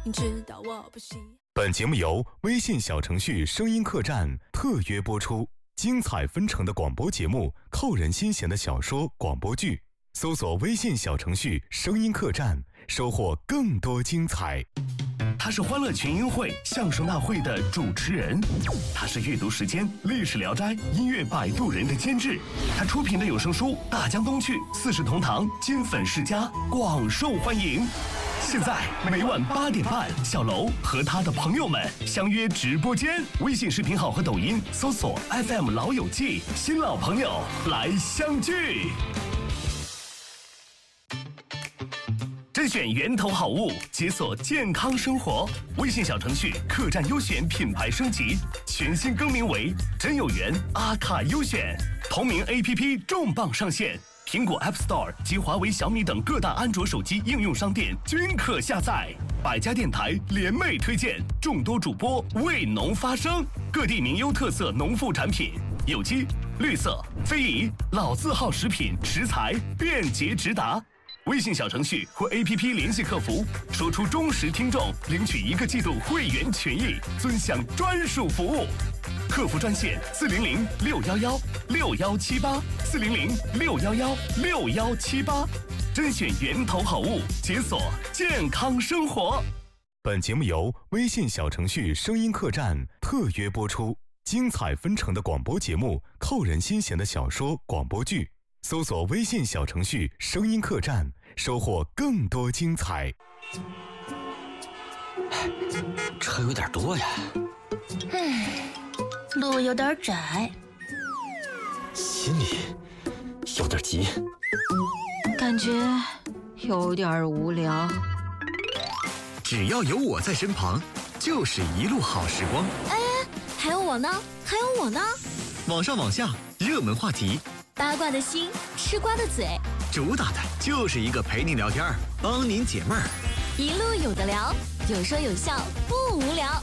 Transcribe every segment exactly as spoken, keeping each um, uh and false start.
你知道我不喜。 本节目由微信小程序声音客栈特约播出，精彩纷呈的广播节目，扣人心弦的小说广播剧，搜索微信小程序声音客栈，收获更多精彩。 他是欢乐群英会相声大会的主持人，他是阅读时间历史聊斋音乐摆渡人的监制，他出品的有声书大江东去四世同堂金粉世家广受欢迎。现在每晚八点半，小楼和他的朋友们相约直播间，微信视频号和抖音搜索 F M 老友记，新老朋友来相聚。甄选源头好物，解锁健康生活。微信小程序客栈优选品牌升级，全新更名为真有缘阿卡优选。同名 A P P 重磅上线，苹果 App Store 及华为、小米等各大安卓手机应用商店均可下载。百家电台联袂推荐，众多主播为农发声，各地名优特色农副产品，有机、绿色、非遗、老字号食品食材便捷直达。微信小程序或 A P P 联系客服，说出忠实听众，领取一个季度会员权益，尊享专属服务。客服专线四零零六幺幺六幺七八四零零六幺幺六幺七八，甄选源头好物，解锁健康生活。 本节目由微信小程序声音客栈特约播出，精彩纷呈的广播节目，扣人心弦的小说广播剧。搜索微信小程序声音客栈，收获更多精彩。 车有点多呀， 嗯，路有点窄， 心里有点急， 感觉有点无聊。 只要有我在身旁，就是一路好时光。 哎，还有我呢，还有我呢。 网上网下，热门话题， 八卦的心，吃瓜的嘴， 主打的就是一个陪您聊天，帮您解闷儿， 一路有的聊，有说有笑，不无聊。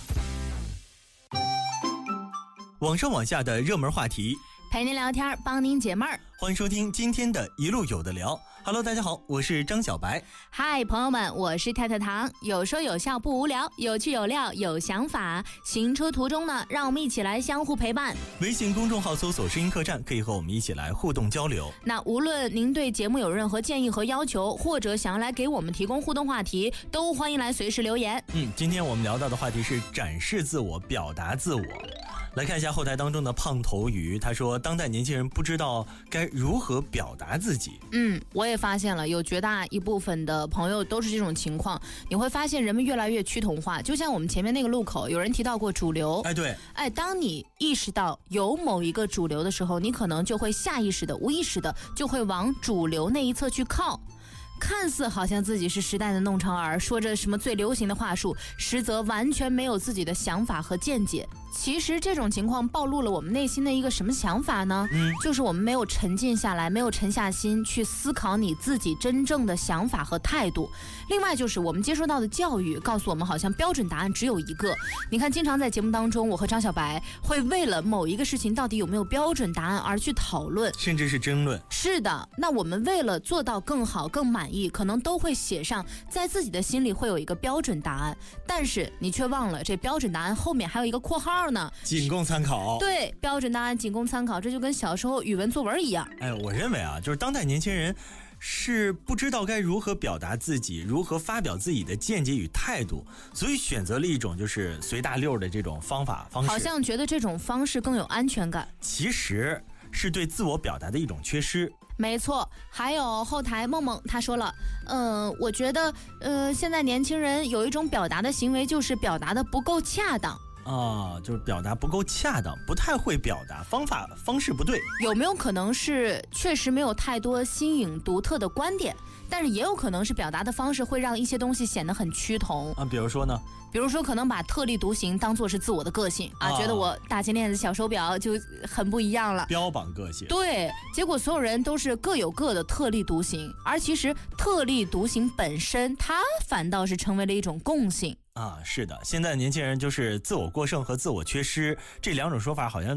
网上网下的热门话题， 陪您聊天，帮您解闷儿。 欢迎收听今天的一路有的聊。Hello， 大家好，我是张小白。 嗨，朋友们，我是太太糖，有说有笑不无聊，有趣有料有想法。行车途中呢，让我们一起来相互陪伴。 微信公众号搜索声音客栈，可以和我们一起来互动交流。 那无论您对节目有任何建议和要求，或者想要来给我们提供互动话题，都欢迎来随时留言。 嗯，今天我们聊到的话题是展示自我，表达自我。来看一下后台当中的胖头鱼，他说当代年轻人不知道该如何表达自己。 嗯，我也发现了，有绝大一部分的朋友都是这种情况。你会发现人们越来越趋同化，就像我们前面那个路口，有人提到过主流。 哎，对， 哎，当你意识到有某一个主流的时候，你可能就会下意识的、无意识的就会往主流那一侧去靠。看似好像自己是时代的弄潮儿，说着什么最流行的话术，实则完全没有自己的想法和见解。其实这种情况暴露了我们内心的一个什么想法呢？嗯，就是我们没有沉浸下来，没有沉下心去思考你自己真正的想法和态度。另外就是我们接收到的教育告诉我们，好像标准答案只有一个。你看，经常在节目当中，我和张小白会为了某一个事情到底有没有标准答案而去讨论， 甚至是争论。 是的，那我们为了做到更好、更满意，可能都会写上在自己的心里会有一个标准答案，但是你却忘了这标准答案后面还有一个括号呢， 仅供参考。 对，标准答案仅供参考，这就跟小时候语文作文一样。 哎，我认为啊，就是当代年轻人是不知道该如何表达自己，如何发表自己的见解与态度，所以选择了一种就是随大溜的这种方法方式， 好像觉得这种方式更有安全感， 其实是对自我表达的一种缺失。 没错，还有后台梦梦他说了，嗯、呃，我觉得，呃，现在年轻人有一种表达的行为，就是表达的不够恰当。 啊，就是表达不够恰当，不太会表达，方法方式不对。 有没有可能是确实没有太多新颖独特的观点，但是也有可能是表达的方式会让一些东西显得很趋同啊？比如说呢？ 比如说可能把特立独行当作是自我的个性啊，啊觉得我大金链子小手表就很不一样了， 标榜个性。 对，结果所有人都是各有各的特立独行，而其实特立独行本身它反倒是成为了一种共性啊。是的，现在的年轻人就是自我过剩和自我缺失这两种说法好像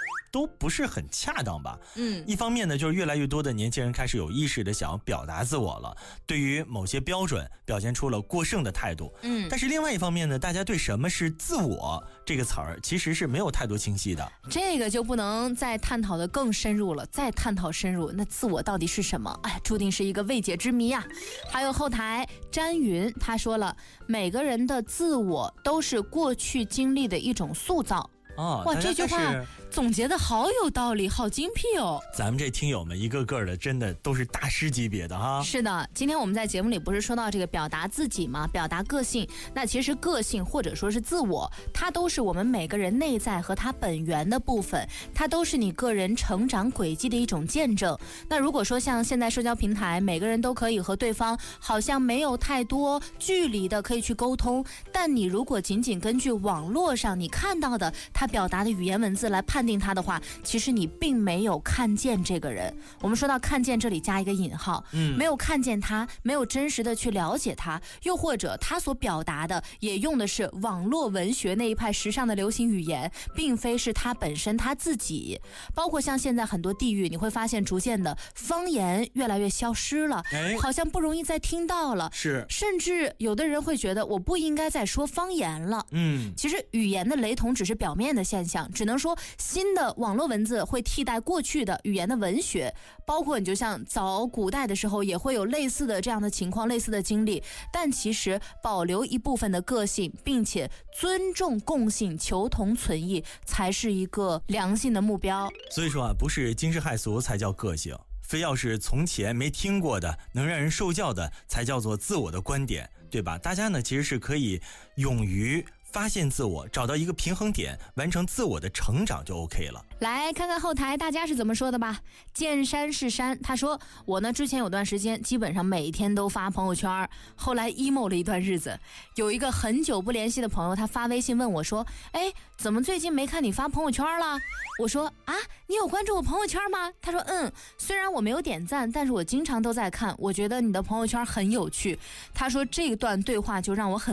都不是很恰当吧。 嗯， 一方面呢，就是越来越多的年轻人开始有意识的想要表达自我了，对于某些标准表现出了过剩的态度。 嗯， 但是另外一方面呢，大家对什么是自我这个词儿其实是没有太多清晰的。 这个就不能再探讨的更深入了，再探讨深入，那自我到底是什么？哎，注定是一个未解之谜啊。还有后台詹云他说了，每个人的自我都是过去经历的一种塑造。 哦， 哇，这句话总结的好有道理，好精辟哦！ 咱们这听友们一个个的真的都是大师级别的哈。 是的，今天我们在节目里不是说到这个表达自己吗？表达个性，那其实个性或者说是自我，它都是我们每个人内在和它本源的部分，它都是你个人成长轨迹的一种见证。那如果说像现在社交平台，每个人都可以和对方好像没有太多距离的可以去沟通，但你如果仅仅根据网络上你看到的他表达的语言文字来判定他的话，其实你并没有看见这个人。我们说到看见，这里加一个引号，嗯，没有看见他，没有真实的去了解他，又或者他所表达的也用的是网络文学那一派时尚的流行语言，并非是他本身他自己。包括像现在很多地域，你会发现逐渐的方言越来越消失了，哎，好像不容易再听到了， 是， 甚至有的人会觉得我不应该再说方言了。嗯，其实语言的雷同只是表面的现象，只能说新的网络文字会替代过去的语言的文学，包括你就像早古代的时候也会有类似的这样的情况，类似的经历，但其实保留一部分的个性，并且尊重共性，求同存异，才是一个良性的目标。 所以说啊，不是惊世骇俗才叫个性，非要是从前没听过的能让人受教的才叫做自我的观点，对吧？大家呢其实是可以勇于发现自我，找到一个平衡点，完成自我的成长就 OK 了。 来看看后台大家是怎么说的吧。见山是山，他说我呢之前有段时间基本上每天都发朋友圈，后来 emo 了一段日子，有一个很久不联系的朋友，他发微信问我说，哎，怎么最近没看你发朋友圈了？我说啊，你有关注我朋友圈吗？他说嗯，虽然我没有点赞，但是我经常都在看，我觉得你的朋友圈很有趣。他说这段对话就让我很